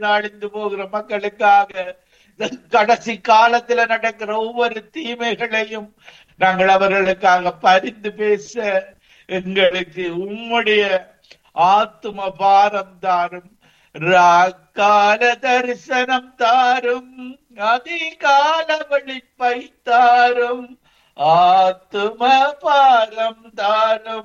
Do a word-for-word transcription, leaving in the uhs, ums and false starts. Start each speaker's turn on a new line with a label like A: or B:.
A: அழிந்து போகிற மக்களுக்காக, கடைசி காலத்துல நடக்கிற ஒவ்வொரு தீமைகளையும் நாங்கள் அவர்களுக்காக பரிந்து பேச எங்களுக்கு உம்முடைய ஆத்தும பாரம் தாரும், ராக்கால தரிசனம் தாரும், அதிகால வெளிப்பை தாரும், ஆத்தும பாரம் தாரும்.